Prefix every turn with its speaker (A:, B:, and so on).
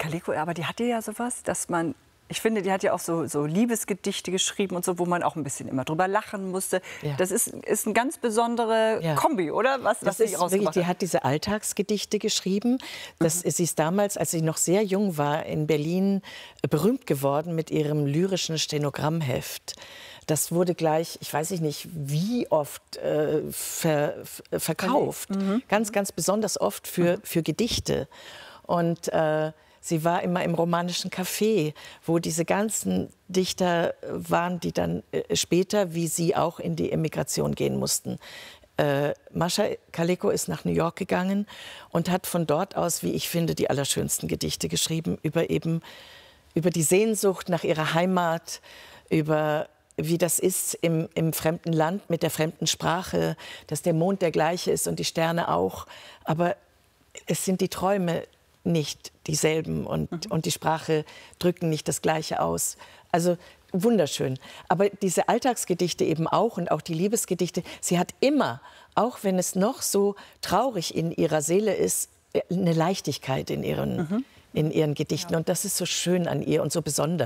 A: Kaleko, aber die hatte ja sowas, dass man, ich finde, die hat ja auch so Liebesgedichte geschrieben und so, wo man auch ein bisschen immer drüber lachen musste.
B: Ja.
A: Das ist eine ganz besondere Kombi, oder? Was
B: das
A: sie
B: ist wirklich,
A: rausgemacht
B: die hat diese Alltagsgedichte geschrieben. Sie ist damals, als sie noch sehr jung war, in Berlin berühmt geworden mit ihrem lyrischen Stenogrammheft. Das wurde gleich, ich weiß nicht, wie oft verkauft. Ganz, ganz besonders oft für Gedichte. Und sie war immer im romanischen Café, wo diese ganzen Dichter waren, die dann später, wie sie, auch in die Emigration gehen mussten. Mascha Kaleko ist nach New York gegangen und hat von dort aus, wie ich finde, die allerschönsten Gedichte geschrieben über die Sehnsucht nach ihrer Heimat, über wie das ist im fremden Land mit der fremden Sprache, dass der Mond der gleiche ist und die Sterne auch. Aber es sind die Träume nicht dieselben und die Sprache drücken nicht das Gleiche aus. Also wunderschön. Aber diese Alltagsgedichte eben auch und auch die Liebesgedichte, sie hat immer, auch wenn es noch so traurig in ihrer Seele ist, eine Leichtigkeit in ihren Gedichten. Und das ist so schön an ihr und so besonders.